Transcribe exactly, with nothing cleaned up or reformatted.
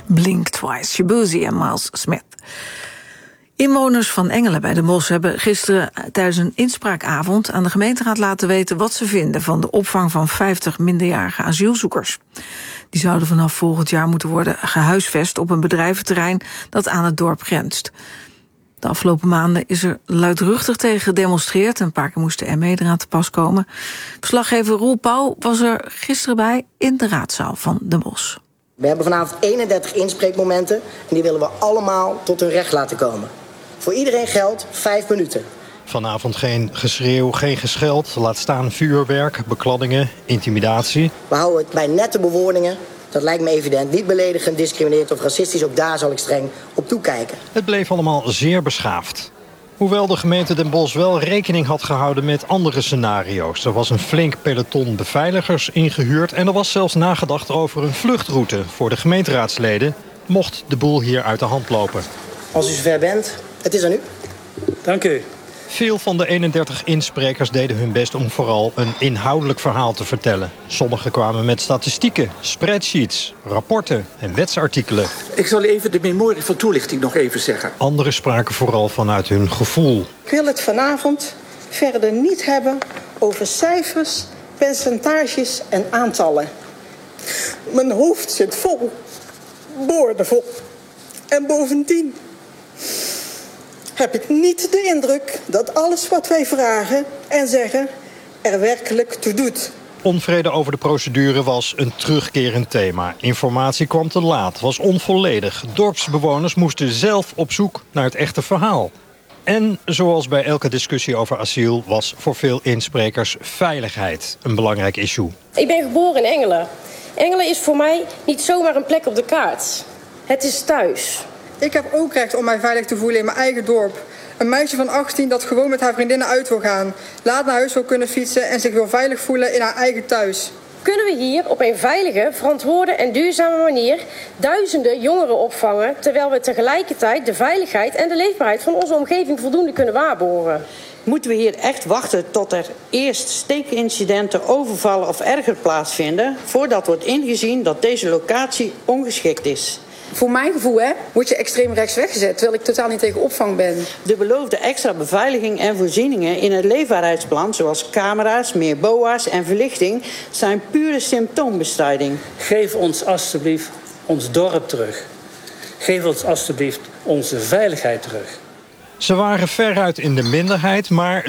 Blink Twice, Shaboozey en Miles Smith. Inwoners van Engelen bij Den Bosch hebben gisteren tijdens een inspraakavond aan de gemeenteraad laten weten wat ze vinden van de opvang van vijftig minderjarige asielzoekers. Die zouden vanaf volgend jaar moeten worden gehuisvest op een bedrijventerrein dat aan het dorp grenst. De afgelopen maanden is er luidruchtig tegen gedemonstreerd. Een paar keer moest de M E eraan te pas komen. Verslaggever Roel Pauw was er gisteren bij in de raadzaal van Den Bosch. We hebben vanavond eenendertig inspreekmomenten en die willen we allemaal tot hun recht laten komen. Voor iedereen geldt vijf minuten. Vanavond geen geschreeuw, geen gescheld, laat staan vuurwerk, bekladdingen, intimidatie. We houden het bij nette bewoordingen. Dat lijkt me evident. Niet beledigend, discriminerend of racistisch. Ook daar zal ik streng op toekijken. Het bleef allemaal zeer beschaafd. Hoewel de gemeente Den Bosch wel rekening had gehouden met andere scenario's. Er was een flink peloton beveiligers ingehuurd en er was zelfs nagedacht over een vluchtroute voor de gemeenteraadsleden, mocht de boel hier uit de hand lopen. Als u zover bent, het is aan u. Dank u. Veel van de eenendertig insprekers deden hun best om vooral een inhoudelijk verhaal te vertellen. Sommigen kwamen met statistieken, spreadsheets, rapporten en wetsartikelen. Ik zal even de memorie van toelichting nog even zeggen. Anderen spraken vooral vanuit hun gevoel. Ik wil het vanavond verder niet hebben over cijfers, percentages en aantallen. Mijn hoofd zit vol, boordevol. En bovendien heb ik niet de indruk dat alles wat wij vragen en zeggen er werkelijk toe doet. Onvrede over de procedure was een terugkerend thema. Informatie kwam te laat, was onvolledig. Dorpsbewoners moesten zelf op zoek naar het echte verhaal. En zoals bij elke discussie over asiel was voor veel insprekers veiligheid een belangrijk issue. Ik ben geboren in Engelen. Engelen is voor mij niet zomaar een plek op de kaart. Het is thuis. Ik heb ook recht om mij veilig te voelen in mijn eigen dorp. Een meisje van achttien dat gewoon met haar vriendinnen uit wil gaan, laat naar huis wil kunnen fietsen en zich wil veilig voelen in haar eigen thuis. Kunnen we hier op een veilige, verantwoorde en duurzame manier duizenden jongeren opvangen, terwijl we tegelijkertijd de veiligheid en de leefbaarheid van onze omgeving voldoende kunnen waarborgen? Moeten we hier echt wachten tot er eerst steekincidenten, overvallen of erger plaatsvinden, voordat wordt ingezien dat deze locatie ongeschikt is? Voor mijn gevoel hè, word je extreem rechts weggezet, terwijl ik totaal niet tegen opvang ben. De beloofde extra beveiliging en voorzieningen in het leefbaarheidsplan, zoals camera's, meer B O A's en verlichting, zijn pure symptoombestrijding. Geef ons alstublieft ons dorp terug. Geef ons alstublieft onze veiligheid terug. Ze waren veruit in de minderheid, maar